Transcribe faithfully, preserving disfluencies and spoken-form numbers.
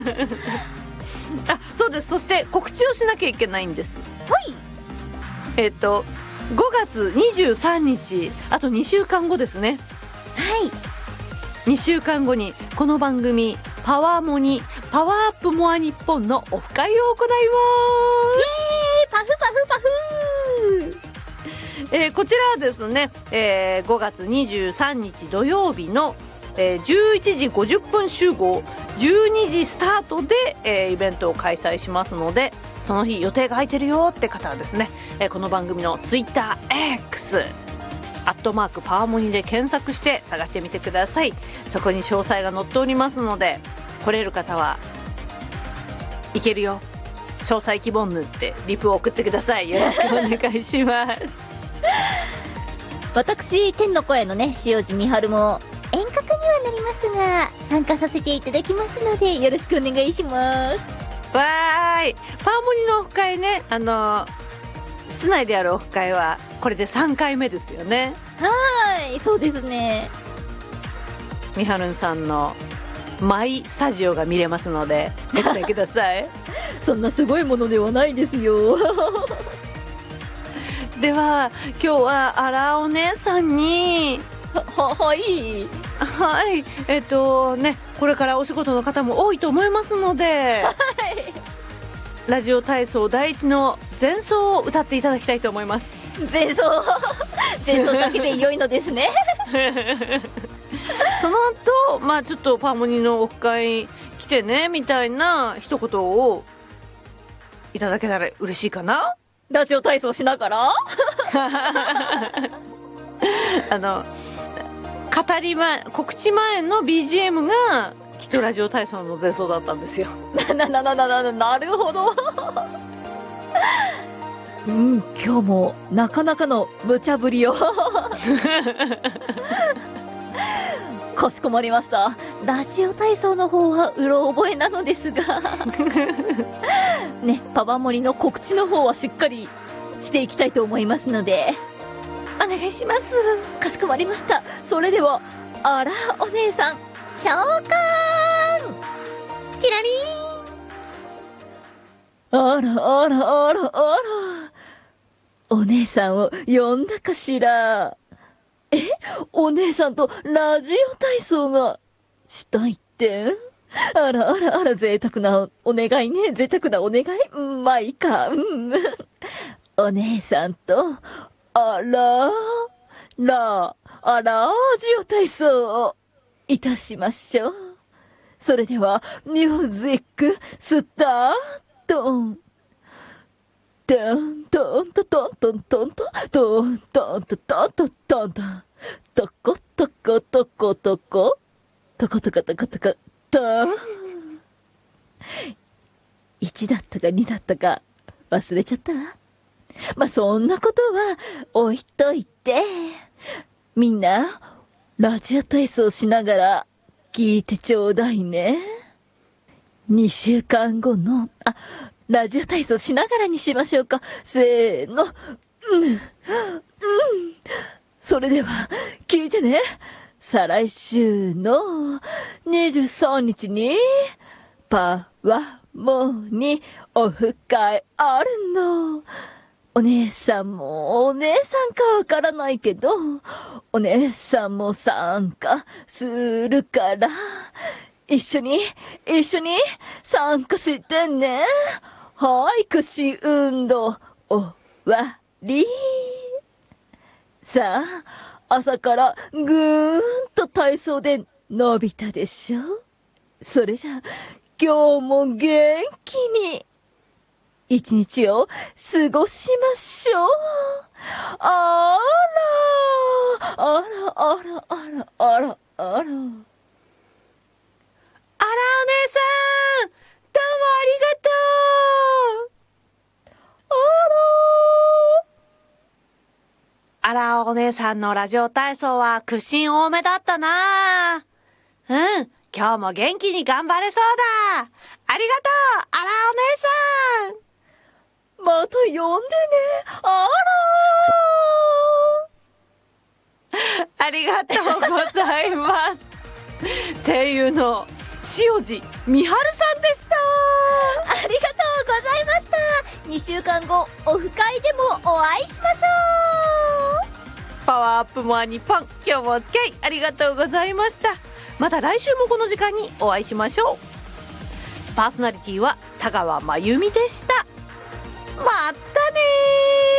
あ、そうです。そして告知をしなきゃいけないんです。 はい。 えっとごがつにじゅうさんにち、あとにしゅうかんごですね。 はい。 にしゅうかんごにこの番組パワーモニパワーアップモア日本のオフ会を行います。 イエーイ、パフパフパフー、えー、こちらはですね、えー、ごがつにじゅうさんにち土曜日の、えー、じゅういちじごじゅっぷん集合、じゅうにじスタートで、えー、イベントを開催しますので、その日予定が空いてるよって方はですね、えー、この番組のツイッター Xアットマークパワーモニで検索して探してみてください。そこに詳細が載っておりますので、来れる方はいけるよ、詳細希望ぬってリプを送ってください。よろしくお願いします私天の声のね塩地美春も遠隔にはなりますが参加させていただきますのでよろしくお願いします。 わーい、パワモニのオフ会ね、あの室内でやるオフ会はこれでさんかいめですよね。 はーい、そうですね。 みはるんさんのマイスタジオが見れますのでご期待くださいそんなすごいものではないですよでは今日はあらお姉さんには、は、はいはいえっとねこれからお仕事の方も多いと思いますので、はい、ラジオ体操第一の前奏を歌っていただきたいと思います。 前奏前奏だけで良いのですねその後まあちょっとパーモニのオフ会来てねみたいな一言をいただけたら嬉しいかな。 ラジオ体操しながらあの語り前告知前の ビージーエム がきっとラジオ体操の前奏だったんですよなななななななるほどうん、今日もなかなかの無茶ぶりをかしこまりました。ラジオ体操の方はうろ覚えなのですがね、パワモリの告知の方はしっかりしていきたいと思いますのでお願いします。 かしこまりました。それではあらお姉さん召喚キラリーン。あらあらあらあら、お姉さんを呼んだかしら。え、お姉さんとラジオ体操がしたいって？あらあらあら、贅沢なお願いね。贅沢なお願い。うん、まあいいか。うん。お姉さんと、あら、ら、あラジオ体操をいたしましょう。それでは、ミュージックスタート。トントントントントントントントントントントントントントントコトコトコトコトコトコトコトコトン。いちだったかにだったか忘れちゃったわ。まあ、そんなことは置いといて、みんなラジオ体操しながら聞いてちょうだいね。にしゅうかんごの、あ、ラジオ体操しながらにしましょうか。せーの。うん。うん。それでは、聞いてね。再来週のにじゅうさんにちに、パワモにオフ会あるの。お姉さんもお姉さんかわからないけど、お姉さんも参加するから、一緒に、一緒に参加してね。はい、屈伸運動、終わり。さあ、朝からぐーんと体操で伸びたでしょ。それじゃあ、今日も元気に、一日を過ごしましょう。あら、あら、あら、あら、あら、あら。あら、お姉さん、どうもありがとう。 あら、あらお姉さんのラジオ体操は屈伸多めだったな。うん、今日も元気に頑張れそうだ。ありがとう、あらお姉さん。 また呼んでね。あらー。ありがとうございます。声優の塩路みはるさんでした。 ありがとうございました。にしゅうかんご、オフ会でもお会いしましょう。 パワーアップモアニッポン、今日もお付き合いありがとうございました。また来週もこの時間にお会いしましょう。パーソナリティは田川真由美でした。またねー。